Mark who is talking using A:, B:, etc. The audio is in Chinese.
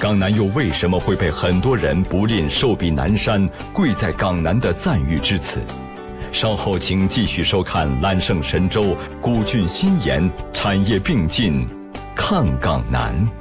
A: 港南又为什么会被很多人不吝寿比南山，贵在港南的赞誉之词？稍后请继续收看揽胜神州，古郡新颜，产业并进，看港南。